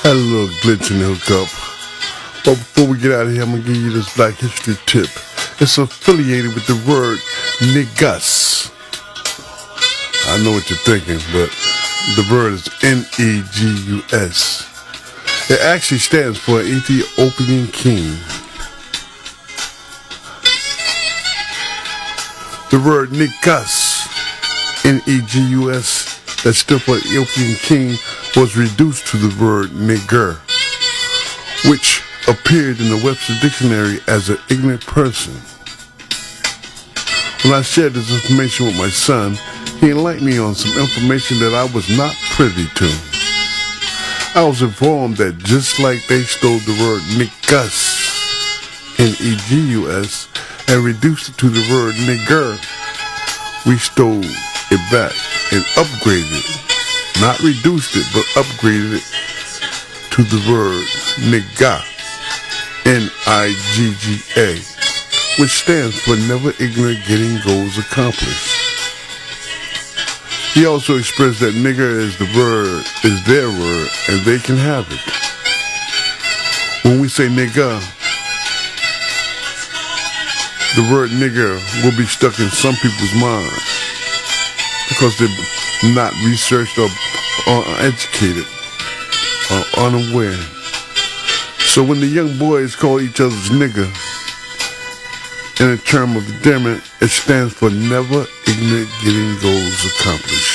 Had a little glitch in the hookup. But before we get out of here, I'm going to give you this Black History tip. It's affiliated with the word negus. I know what you're thinking, but the word is Negus. It actually stands for Ethiopian king. The word negus, Negus, that stood for Ethiopian king, was reduced to the word nigger, which appeared in the Webster Dictionary as an ignorant person. When I shared this information with my son, he enlightened me on some information that I was not privy to. I was informed that just like they stole the word negus, Negus, and reduced it to the word nigger, we stole it back and upgraded it. Not reduced it, but upgraded it to the word nigga, Nigga, which stands for never ignorant getting goals accomplished. He also expressed that nigger is their word, and they can have it. When we say nigga, the word nigger will be stuck in some people's minds because they're not researched or educated or unaware. So when the young boys call each other's nigger, in a term of endearment, it stands for never ignorant getting goals accomplished.